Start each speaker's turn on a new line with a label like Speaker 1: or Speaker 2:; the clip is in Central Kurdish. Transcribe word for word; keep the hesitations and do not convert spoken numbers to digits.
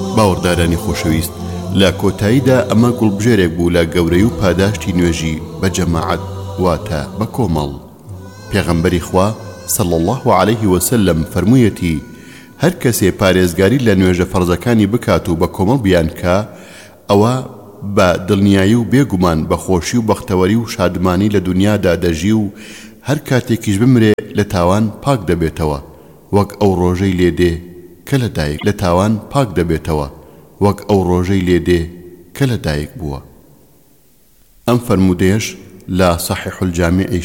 Speaker 1: باوەڕدارانی خۆشەویست، لە کۆتاییدا ئەمە گوڵبژێرێک بوو لە گەورەی و پاداشتی نوێژی بە جەماعەت واتە بە کۆمەڵ. پێغەمبەری خوا صلی الله عليه وسلم فەرموویەتی هەر کەسێ پارێزگاری لە نوێژە فەرزەکانی بکات و بە کۆمەڵ بیانکە، ئەوە بە دڵنیایی و بێگومان بە خۆشی و بەختەوەری و شادمانی لە دنیادا دەژی و هەر کاتێکیش بمرێ لە تاوان پاک دەبێتەوە، وەک ئەو ڕۆژەی لێدێ کە لە دایک لە تاوان پاک دەبێتەوە وەک ئەو ڕۆژەی لێدێ کە لە دایک بووە. ئەم فەرمودەیەش لە صحیح الجامع